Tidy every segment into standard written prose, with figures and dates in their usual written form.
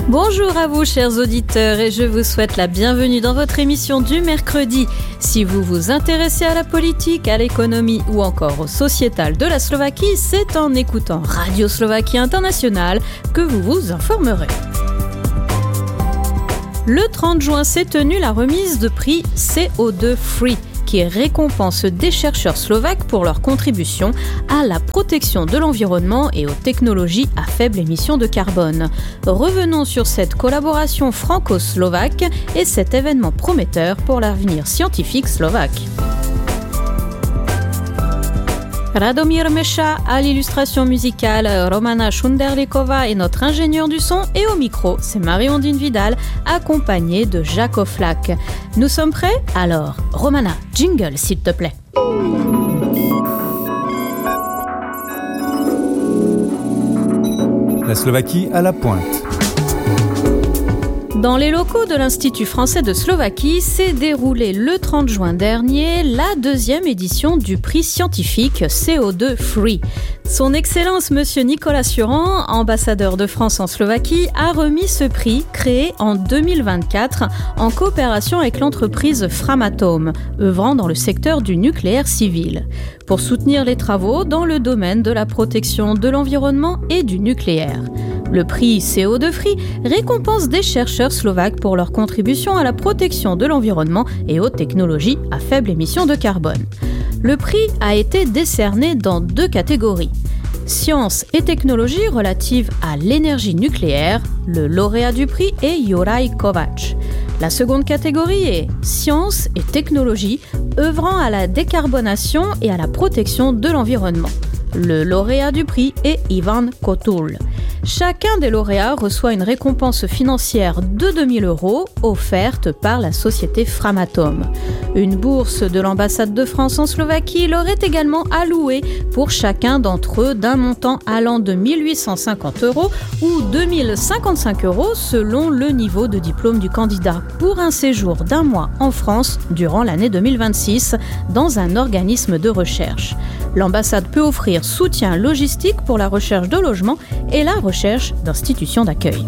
Bonjour à vous chers auditeurs et je vous souhaite la bienvenue dans votre émission du mercredi. Si vous vous intéressez à la politique, à l'économie ou encore au sociétal de la Slovaquie, c'est en écoutant Radio Slovaquie Internationale que vous vous informerez. Le 30 juin s'est tenue la remise de prix CO2 Free, qui récompense des chercheurs slovaques pour leur contribution à la protection de l'environnement et aux technologies à faible émission de carbone. Revenons sur cette collaboration franco-slovaque et cet événement prometteur pour l'avenir scientifique slovaque. Radomír Meša à l'illustration musicale, Romana Šunderlíková est notre ingénieur du son et au micro, c'est Marie-Ondine Vidal accompagnée de Jacques Oflac. Nous sommes prêts ? Alors, Romana, jingle s'il te plaît. La Slovaquie à la pointe. Dans les locaux de l'Institut français de Slovaquie s'est déroulée le 30 juin dernier la deuxième édition du prix scientifique CO2 Free. Son Excellence Monsieur Nicolas Suran, ambassadeur de France en Slovaquie, a remis ce prix créé en 2024 en coopération avec l'entreprise Framatome, œuvrant dans le secteur du nucléaire civil, pour soutenir les travaux dans le domaine de la protection de l'environnement et du nucléaire. Le prix CO2 Free récompense des chercheurs slovaques pour leur contribution à la protection de l'environnement et aux technologies à faible émission de carbone. Le prix a été décerné dans 2 catégories. Sciences et technologies relatives à l'énergie nucléaire, le lauréat du prix est Juraj Kovács. La seconde catégorie est Sciences et technologies œuvrant à la décarbonation et à la protection de l'environnement. Le lauréat du prix est Ivan Kotul. Chacun des lauréats reçoit une récompense financière de 2 000 € offerte par la société Framatome. Une bourse de l'ambassade de France en Slovaquie leur est également allouée pour chacun d'entre eux d'un montant allant de 1 850 € ou 2 055 € selon le niveau de diplôme du candidat pour un séjour d'1 mois en France durant l'année 2026 dans un organisme de recherche. L'ambassade peut offrir soutien logistique pour la recherche de logement et la recherche d'institutions d'accueil.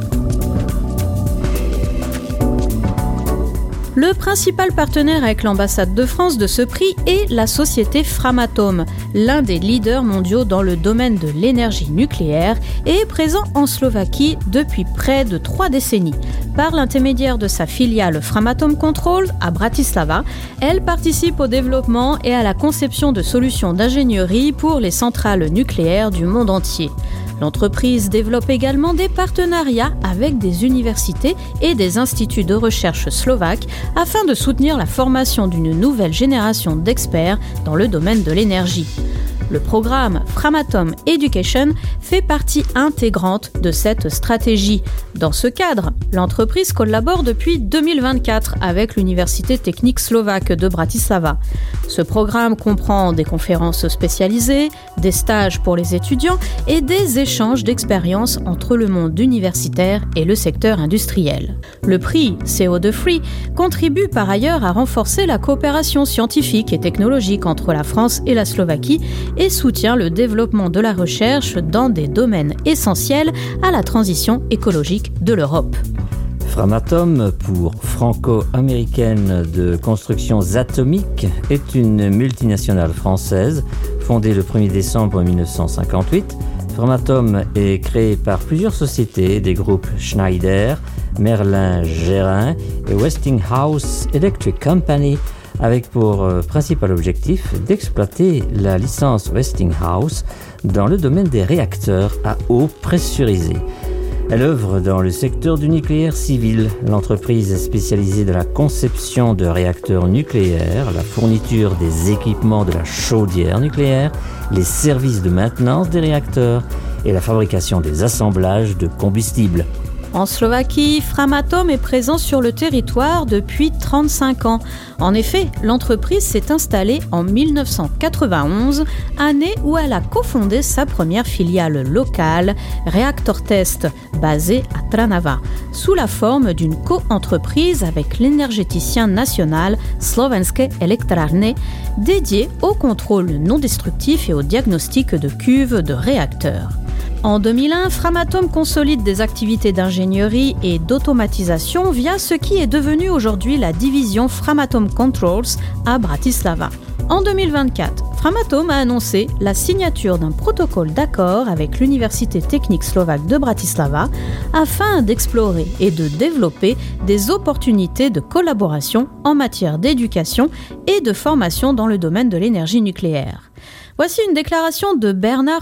Le principal partenaire avec l'ambassade de France de ce prix est la société Framatome, l'un des leaders mondiaux dans le domaine de l'énergie nucléaire et est présent en Slovaquie depuis près de 3 décennies. Par l'intermédiaire de sa filiale Framatome Control à Bratislava, elle participe au développement et à la conception de solutions d'ingénierie pour les centrales nucléaires du monde entier. L'entreprise développe également des partenariats avec des universités et des instituts de recherche slovaques afin de soutenir la formation d'une nouvelle génération d'experts dans le domaine de l'énergie. Le programme Framatome Education fait partie intégrante de cette stratégie. Dans ce cadre, l'entreprise collabore depuis 2024 avec l'Université technique slovaque de Bratislava. Ce programme comprend des conférences spécialisées, des stages pour les étudiants et des échanges d'expériences entre le monde universitaire et le secteur industriel. Le prix CO2 Free contribue par ailleurs à renforcer la coopération scientifique et technologique entre la France et la Slovaquie et soutient le développement de la recherche dans des domaines essentiels à la transition écologique de l'Europe. Framatome, pour franco-américaine de constructions atomiques, est une multinationale française fondée le 1er décembre 1958. Framatome est créée par plusieurs sociétés des groupes Schneider, Merlin Gerin et Westinghouse Electric Company, avec pour principal objectif d'exploiter la licence Westinghouse dans le domaine des réacteurs à eau pressurisée. Elle œuvre dans le secteur du nucléaire civil. L'entreprise est spécialisée dans la conception de réacteurs nucléaires, la fourniture des équipements de la chaudière nucléaire, les services de maintenance des réacteurs et la fabrication des assemblages de combustible. En Slovaquie, Framatome est présent sur le territoire depuis 35 ans. En effet, l'entreprise s'est installée en 1991, année où elle a cofondé sa première filiale locale, Reactor Test, basée à Trnava, sous la forme d'une co-entreprise avec l'énergéticien national Slovenské elektrárne, dédié au contrôle non destructif et au diagnostic de cuves de réacteurs. En 2001, Framatome consolide des activités d'ingénierie et d'automatisation via ce qui est devenu aujourd'hui la division Framatome Controls à Bratislava. En 2024, Framatome a annoncé la signature d'un protocole d'accord avec l'Université technique slovaque de Bratislava afin d'explorer et de développer des opportunités de collaboration en matière d'éducation et de formation dans le domaine de l'énergie nucléaire. Voici une déclaration de Bernard